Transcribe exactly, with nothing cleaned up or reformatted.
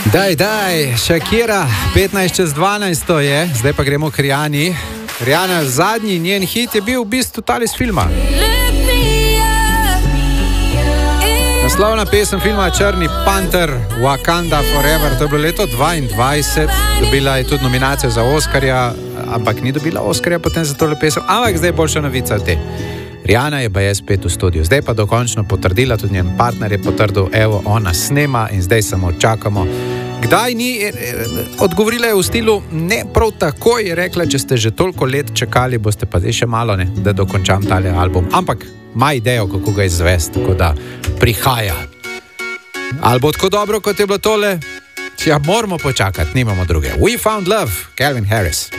Daj, daj, Shakira, petnajst čez dvanajst je, zdaj pa gremo k Rihanni. Rihanna, zadnji njen hit je bil v bistvu tali iz filma. Naslovna pesem filma Črni panter, Wakanda Forever, to je bilo leto dvaindvajset, dobila je tudi nominacijo za Oskarja, ampak ni dobila Oskarja potem za tole pesem, ampak zdaj je boljša novica od te. Rihanna je baje spet v studiu, zdaj pa dokončno potrdila, tudi njen partner je potrdil, evo, ona snema in zdaj samo čakamo. Kdaj ni, odgovorila je v stilu, ne prav takoj, je rekla, če ste že toliko let čakali, boste pa zdaj še malo, ne, da dokončam tale album. Ampak ima idejo, kako ga izvesti, tako da prihaja. Ali bo tako dobro, kot je bilo tole? Ja, moramo počakati, nimamo druge. We found love, Calvin Harris.